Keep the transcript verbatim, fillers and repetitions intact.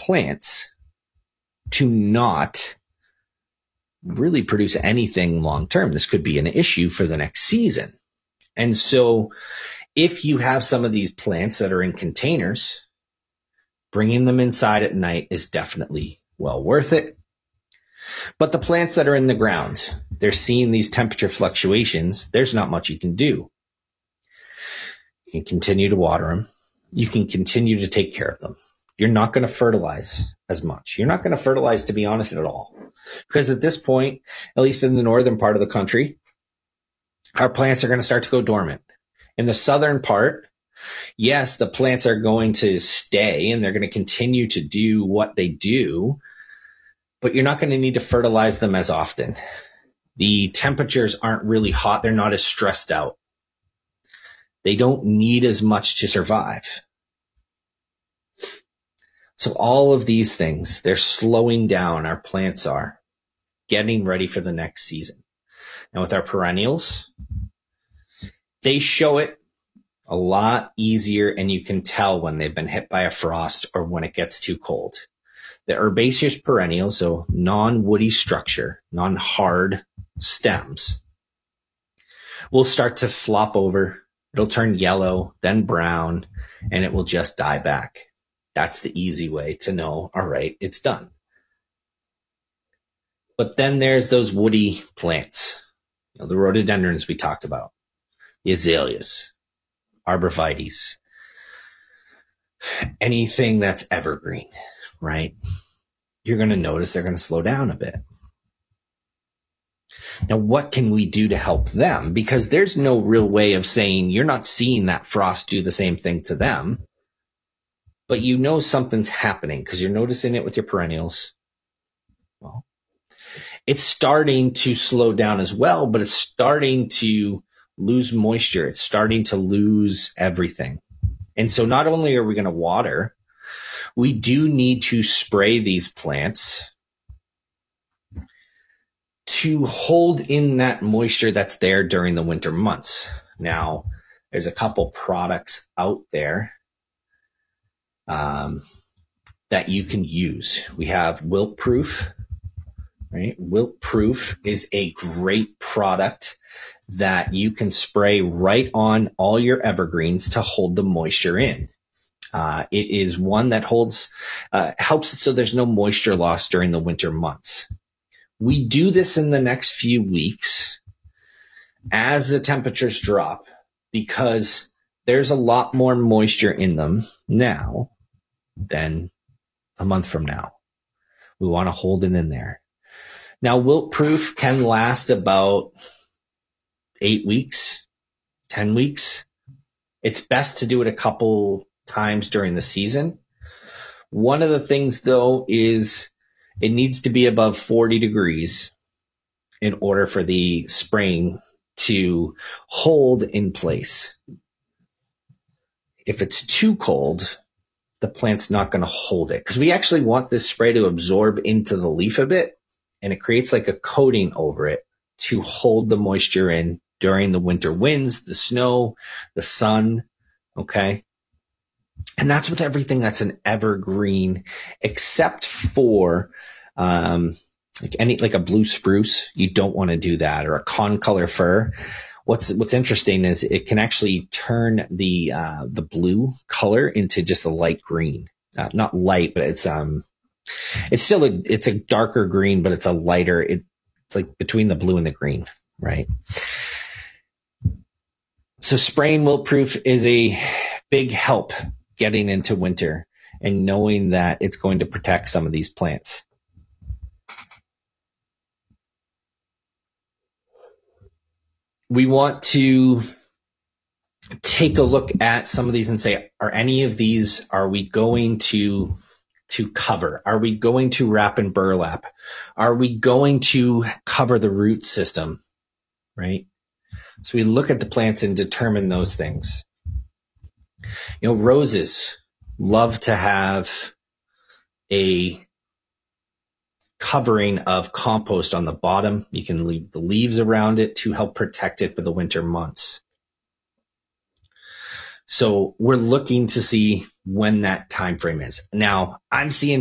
plants to not really produce anything long term. This could be an issue for the next season. And so if you have some of these plants that are in containers, bringing them inside at night is definitely well worth it. But the plants that are in the ground, they're seeing these temperature fluctuations. There's not much you can do. You can continue to water them. You can continue to take care of them. You're not going to fertilize as much. You're not going to fertilize, to be honest, at all. Because at this point, at least in the northern part of the country, our plants are going to start to go dormant. In the southern part, yes, the plants are going to stay and they're going to continue to do what they do, but you're not going to need to fertilize them as often. The temperatures aren't really hot. They're not as stressed out. They don't need as much to survive. So all of these things, they're slowing down. Our plants are getting ready for the next season. And with our perennials, they show it a lot easier, and you can tell when they've been hit by a frost or when it gets too cold. The herbaceous perennials, so non-woody structure, non-hard stems, will start to flop over. It'll turn yellow, then brown, and it will just die back. That's the easy way to know, all right, it's done. But then there's those woody plants, you know, the rhododendrons we talked about, the azaleas, arborvitaes, anything that's evergreen, right? You're going to notice they're going to slow down a bit. Now, what can we do to help them? Because there's no real way of saying you're not seeing that frost do the same thing to them, but you know something's happening because you're noticing it with your perennials. Well, it's starting to slow down as well, but it's starting to lose moisture. It's starting to lose everything. And so not only are we going to water, we do need to spray these plants to hold in that moisture that's there during the winter months. Now, there's a couple products out there um, that you can use. We have Wilt Proof, right? Wilt Proof is a great product that you can spray right on all your evergreens to hold the moisture in. Uh, it is one that holds, uh, helps so there's no moisture loss during the winter months. We do this in the next few weeks as the temperatures drop because there's a lot more moisture in them now than a month from now. We want to hold it in there. Now, Wilt Proof can last about eight weeks, ten weeks. It's best to do it a couple times during the season. One of the things, though, is it needs to be above forty degrees in order for the spraying to hold in place. If it's too cold, the plant's not going to hold it because we actually want this spray to absorb into the leaf a bit, and it creates like a coating over it to hold the moisture in during the winter winds, the snow, the sun, okay? And that's with everything that's an evergreen, except for um, like any like a blue spruce. You don't want to do that, or a concolor fir. What's what's interesting is it can actually turn the uh, the blue color into just a light green. Uh, not light, but it's um it's still a it's a darker green, but it's a lighter. It, it's like between the blue and the green, right? So spraying Wilt Proof is a big help getting into winter and knowing that it's going to protect some of these plants. We want to take a look at some of these and say, are any of these, are we going to, to cover? Are we going to wrap in burlap? Are we going to cover the root system, right? So we look at the plants and determine those things. You know, roses love to have a covering of compost on the bottom. You can leave the leaves around it to help protect it for the winter months. So we're looking to see when that time frame is. Now, I'm seeing